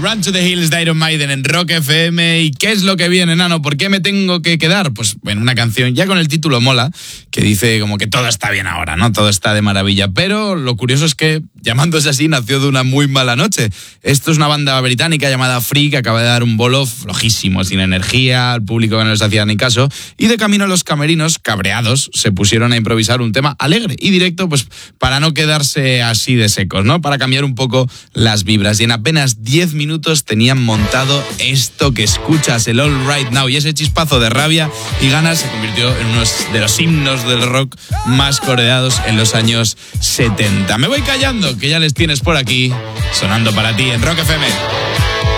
Run to the Hills de Iron Maiden en Rock FM. ¿Y qué es lo que viene, Nano? ¿Por qué me tengo que quedar? Pues bueno, una canción, ya con el título mola, que dice como que todo está bien ahora, ¿no? Todo está de maravilla. Pero lo curioso es que, llamándose así, nació de una muy mala noche. Esto es una banda británica llamada Free, que acaba de dar un bolo flojísimo, sin energía, al público que no les hacía ni caso. Y de camino a los camerinos, cabreados, se pusieron a improvisar un tema alegre y directo, pues para no quedarse así de secos, ¿no? Para cambiar un poco las vibras. Y en apenas 10 minutos tenían montado esto que escuchas, el All Right Now, y ese chispazo de rabia y ganas se convirtió en uno de los himnos del rock más coreados en los años 70. Me voy callando, que ya les tienes por aquí, sonando para ti en Rock FM.